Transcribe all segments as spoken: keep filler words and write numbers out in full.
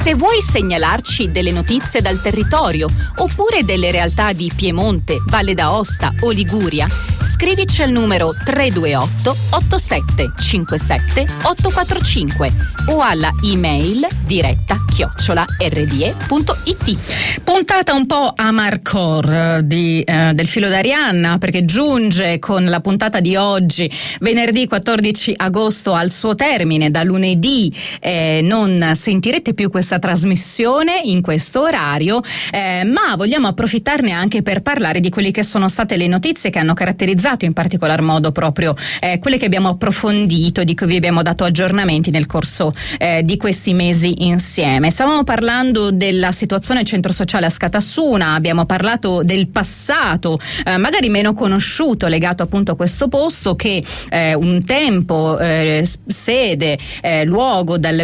Se vuoi segnalarci delle notizie dal territorio oppure delle realtà di Piemonte, Valle d'Aosta o Liguria, scrivici al numero tre due otto otto sette cinque sette otto quattro cinque o alla email diretta chiocciola erre d e punto it. Puntata un po' amarcord di, eh, del filo d'Arianna, perché giunge con la puntata di oggi, venerdì quattordici agosto, al suo termine. Da lunedì eh, non sentirete più questa trasmissione in questo orario, eh, ma vogliamo approfittarne anche per parlare di quelle che sono state le notizie che hanno caratterizzato in particolar modo proprio eh, quelle che abbiamo approfondito, di cui vi abbiamo dato aggiornamenti nel corso eh, di questi mesi insieme. Stavamo parlando della situazione centro sociale a Scatassuna, abbiamo parlato del passato eh, magari meno conosciuto legato appunto a questo posto che eh, un tempo eh, sede, eh, luogo dal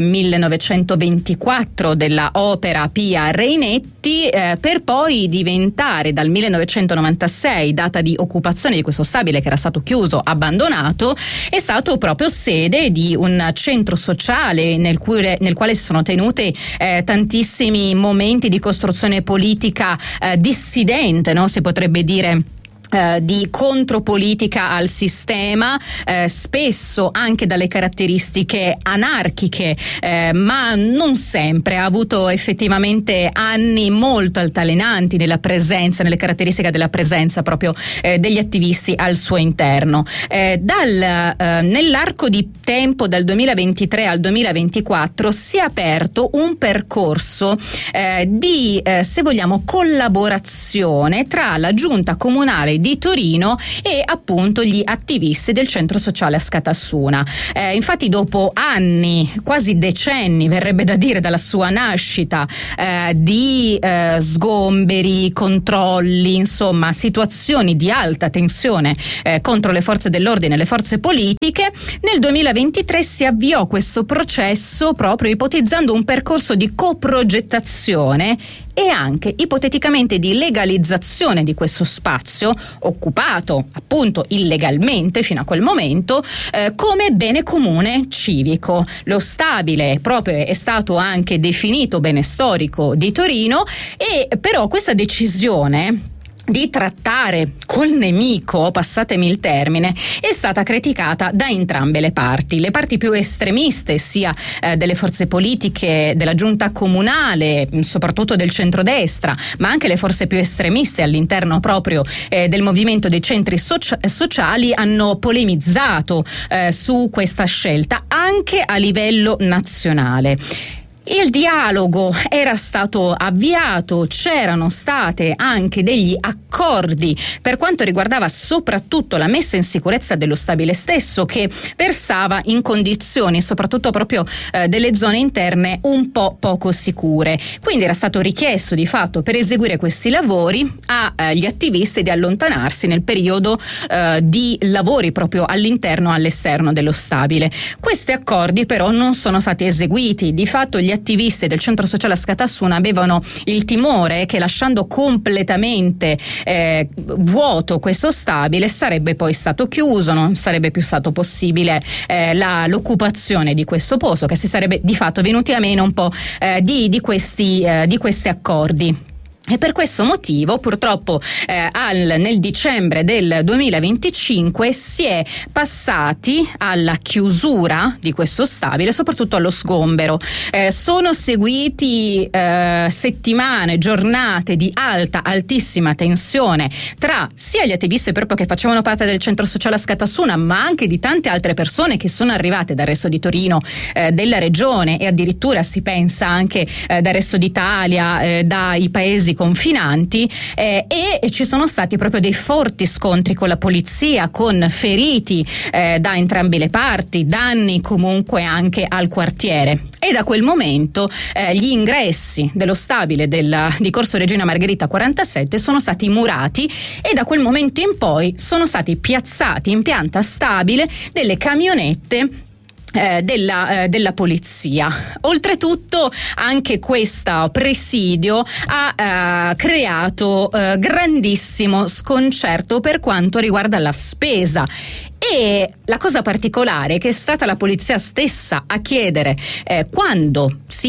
millenovecentoventiquattro della opera Pia Reinetti, eh, per poi diventare dal millenovecentonovantasei, data di occupazione di questo stabile che era stato chiuso, abbandonato, è stato proprio sede di un centro sociale nel, cui, nel quale si sono tenute eh, tantissimi momenti di costruzione politica eh, dissidente, no? Si potrebbe dire. Eh, di contropolitica al sistema, eh, spesso anche dalle caratteristiche anarchiche, eh, ma non sempre. Ha avuto effettivamente anni molto altalenanti nella presenza, nelle caratteristiche della presenza proprio eh, degli attivisti al suo interno. Eh, dal, eh, nell'arco di tempo dal duemilaventitré al duemilaventiquattro si è aperto un percorso eh, di, eh, se vogliamo, collaborazione tra la giunta comunale di Torino e appunto gli attivisti del centro sociale a Scatassuna. Eh, infatti dopo anni, quasi decenni verrebbe da dire, dalla sua nascita, eh, di eh, sgomberi, controlli, insomma situazioni di alta tensione eh, contro le forze dell'ordine e le forze politiche, nel duemilaventitré si avviò questo processo proprio ipotizzando un percorso di coprogettazione e anche ipoteticamente di legalizzazione di questo spazio occupato appunto illegalmente fino a quel momento eh, come bene comune civico. Lo stabile proprio è stato anche definito bene storico di Torino, e però questa decisione di trattare col nemico, passatemi il termine, è stata criticata da entrambe le parti. Le parti più estremiste, sia eh, delle forze politiche della giunta comunale, soprattutto del centrodestra, ma anche le forze più estremiste all'interno proprio eh, del movimento dei centri socia- sociali, hanno polemizzato eh, su questa scelta anche a livello nazionale. Il dialogo era stato avviato, c'erano state anche degli accordi per quanto riguardava soprattutto la messa in sicurezza dello stabile stesso, che versava in condizioni soprattutto proprio eh, delle zone interne un po' poco sicure. Quindi era stato richiesto di fatto, per eseguire questi lavori, agli eh, attivisti di allontanarsi nel periodo eh, di lavori proprio all'interno e all'esterno dello stabile. Questi accordi però non sono stati eseguiti. Di fatto gli attivisti del centro sociale a Scatassuna avevano il timore che, lasciando completamente eh, vuoto questo stabile, sarebbe poi stato chiuso, non sarebbe più stato possibile eh, la, l'occupazione di questo posto, che si sarebbe di fatto venuti a meno un po' eh, di, di, questi, eh, di questi accordi. E per questo motivo purtroppo eh, al, nel dicembre del duemilaventicinque si è passati alla chiusura di questo stabile, soprattutto allo sgombero. Eh, sono seguiti eh, settimane, giornate di alta, altissima tensione tra sia gli attivisti proprio che facevano parte del centro sociale a Scatassuna, ma anche di tante altre persone che sono arrivate dal resto di Torino, eh, della regione, e addirittura si pensa anche eh, dal resto d'Italia, eh, dai paesi confinanti, eh, e ci sono stati proprio dei forti scontri con la polizia, con feriti eh, da entrambe le parti, danni comunque anche al quartiere. E da quel momento eh, gli ingressi dello stabile della, di Corso Regina Margherita quarantasette sono stati murati, e da quel momento in poi sono stati piazzati in pianta stabile delle camionette Eh, della, eh, della polizia. Oltretutto anche questo presidio ha eh, creato eh, grandissimo sconcerto per quanto riguarda la spesa. E la cosa particolare è che è stata la polizia stessa a chiedere, eh, quando si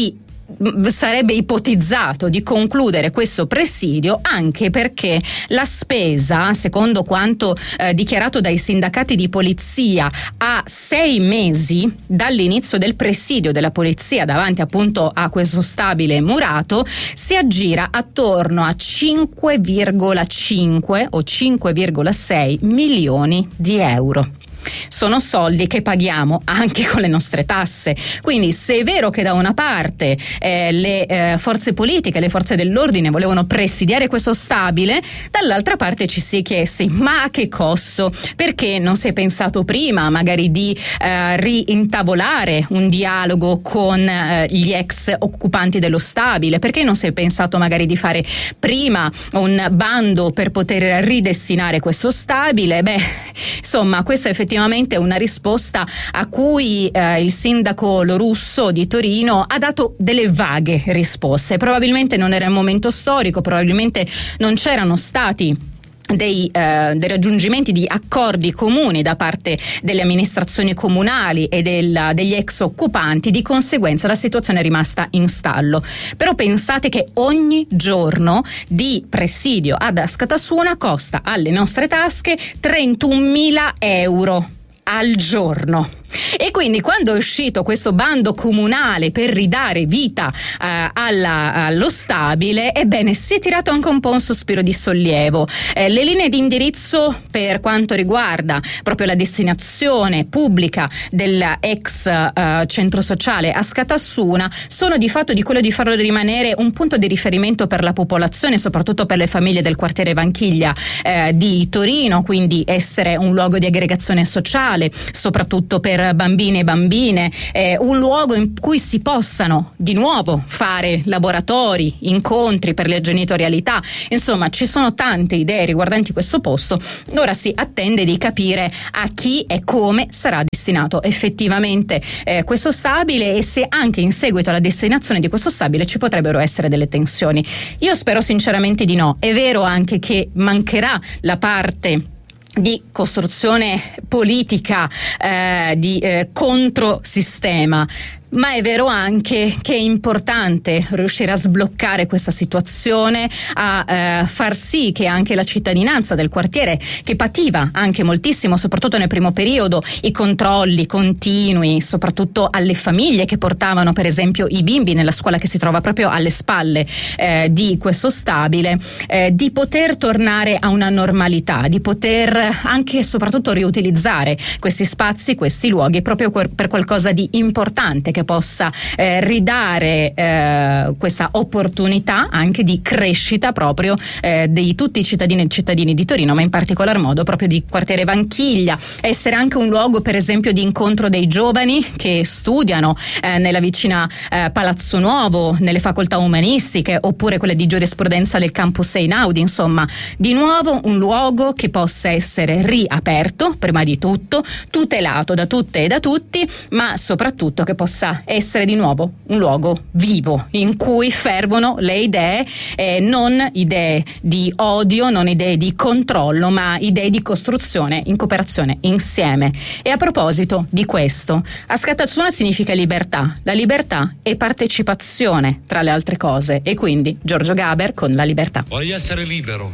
sarebbe ipotizzato di concludere questo presidio, anche perché la spesa, secondo quanto eh, dichiarato dai sindacati di polizia, a sei mesi dall'inizio del presidio della polizia davanti appunto a questo stabile murato, si aggira attorno a cinque virgola cinque o cinque virgola sei milioni di euro. Sono soldi che paghiamo anche con le nostre tasse. Quindi, se è vero che da una parte eh, le eh, forze politiche, le forze dell'ordine volevano presidiare questo stabile, dall'altra parte ci si è chiesti: ma a che costo? Perché non si è pensato prima magari di eh, rintavolare un dialogo con eh, gli ex occupanti dello stabile? Perché non si è pensato magari di fare prima un bando per poter ridestinare questo stabile? Beh, insomma, questa è effettivamente una risposta a cui eh, il sindaco Lorusso di Torino ha dato delle vaghe risposte. Probabilmente non era il momento storico, probabilmente non c'erano stati Dei, eh, dei raggiungimenti di accordi comuni da parte delle amministrazioni comunali e del, degli ex occupanti, di conseguenza la situazione è rimasta in stallo. Però pensate che ogni giorno di presidio ad Askatasuna costa alle nostre tasche trentunomila euro al giorno. E quindi, quando è uscito questo bando comunale per ridare vita eh, alla, allo stabile, ebbene, si è tirato anche un po' un sospiro di sollievo. Eh, le linee di indirizzo per quanto riguarda proprio la destinazione pubblica dell'ex eh, centro sociale Askatasuna sono di fatto di quello di farlo rimanere un punto di riferimento per la popolazione, soprattutto per le famiglie del quartiere Vanchiglia eh, di Torino, quindi essere un luogo di aggregazione sociale, soprattutto per bambini e bambine, eh, un luogo in cui si possano di nuovo fare laboratori, incontri per la genitorialità. Insomma, ci sono tante idee riguardanti questo posto. Ora si attende di capire a chi e come sarà destinato effettivamente eh, questo stabile, e se anche in seguito alla destinazione di questo stabile ci potrebbero essere delle tensioni. Io spero sinceramente di no. È vero anche che mancherà la parte di costruzione politica, eh, di eh, controsistema, ma è vero anche che è importante riuscire a sbloccare questa situazione, a eh, far sì che anche la cittadinanza del quartiere, che pativa anche moltissimo, soprattutto nel primo periodo, i controlli continui, soprattutto alle famiglie che portavano per esempio i bimbi nella scuola che si trova proprio alle spalle eh, di questo stabile, eh, di poter tornare a una normalità, di poter anche e soprattutto riutilizzare questi spazi, questi luoghi proprio per qualcosa di importante, che possa eh, ridare eh, questa opportunità anche di crescita proprio eh, di tutti i cittadini e cittadini di Torino, ma in particolar modo proprio di quartiere Vanchiglia, essere anche un luogo per esempio di incontro dei giovani che studiano eh, nella vicina eh, Palazzo Nuovo, nelle facoltà umanistiche, oppure quelle di giurisprudenza del campus Einaudi. Insomma, di nuovo un luogo che possa essere riaperto, prima di tutto, tutelato da tutte e da tutti, ma soprattutto che possa essere di nuovo un luogo vivo in cui fervono le idee, eh, non idee di odio, non idee di controllo, ma idee di costruzione in cooperazione insieme. E a proposito di questo, Askatasuna significa libertà. La libertà è partecipazione, tra le altre cose, e quindi Giorgio Gaber con La libertà. Voglio essere libero,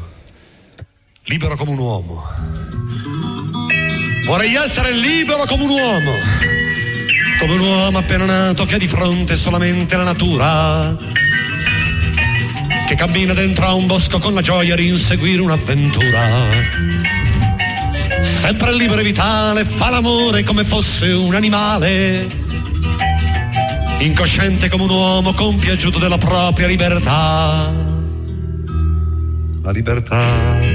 libero come un uomo. Vorrei essere libero come un uomo. Come un uomo appena nato che ha di fronte solamente la natura, che cammina dentro a un bosco con la gioia di inseguire un'avventura. Sempre libero e vitale, fa l'amore come fosse un animale, incosciente come un uomo compiaciuto della propria libertà. La libertà